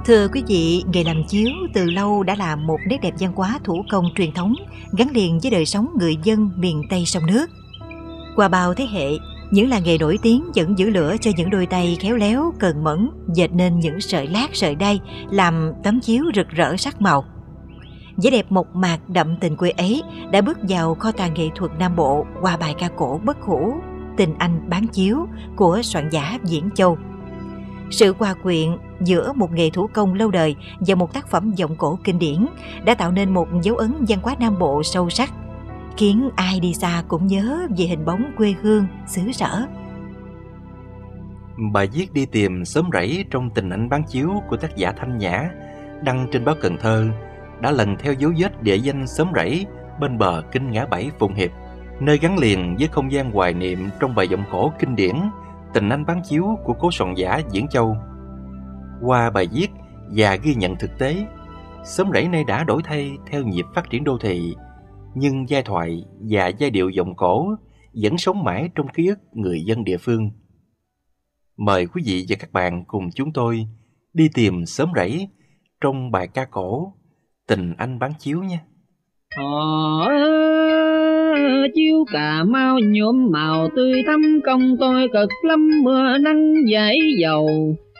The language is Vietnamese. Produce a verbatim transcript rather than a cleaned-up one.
Thưa quý vị, nghề làm chiếu từ lâu đã là một nét đẹp văn hóa thủ công truyền thống gắn liền với đời sống người dân miền Tây sông nước. Qua bao thế hệ, những làng nghề nổi tiếng vẫn giữ lửa cho những đôi tay khéo léo, cần mẫn dệt nên những sợi lát sợi đay làm tấm chiếu rực rỡ sắc màu. Vẻ đẹp mộc mạc đậm tình quê ấy đã bước vào kho tàng nghệ thuật Nam Bộ qua bài ca cổ bất hủ Tình Anh Bán Chiếu của soạn giả Diễn Châu. Sự hòa quyện giữa một nghề thủ công lâu đời và một tác phẩm giọng cổ kinh điển đã tạo nên một dấu ấn văn hóa Nam Bộ sâu sắc, khiến ai đi xa cũng nhớ về hình bóng quê hương xứ sở. Bài viết đi tìm xóm rẫy trong Tình Anh Bán Chiếu của tác giả Thanh Nhã đăng trên báo Cần Thơ đã lần theo dấu vết địa danh xóm rẫy bên bờ kênh Ngã Bảy Phụng Hiệp, nơi gắn liền với không gian hoài niệm trong bài giọng cổ kinh điển Tình Anh Bán Chiếu của cố soạn giả Diễn Châu. Qua bài viết và ghi nhận thực tế, xóm rẫy nay đã đổi thay theo nhịp phát triển đô thị, nhưng giai thoại và giai điệu giọng cổ vẫn sống mãi trong ký ức người dân địa phương. Mời quý vị và các bạn cùng chúng tôi đi tìm xóm rẫy trong bài ca cổ Tình Anh Bán Chiếu nhé. Họ chiếu Cà Mau nhuộm màu tươi thắm, công tôi cực lắm mưa nắng dãi dầu.